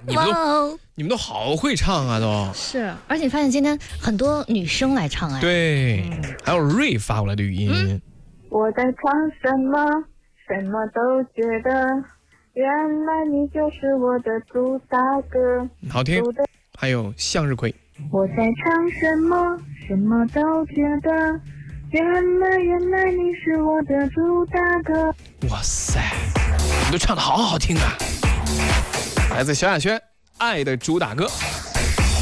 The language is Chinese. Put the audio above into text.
你们都好会唱啊，都是，而且发现今天很多女生来唱哎， 对，还有瑞发过来的语音。 我在唱什么，什么都觉得，原来你就是我的主打歌。 好听。还有向日葵。 我在唱什么，什么都觉得，原来你是我的主打歌。 哇塞，你们都唱得好好听啊！来自萧亚轩《爱的主打歌》。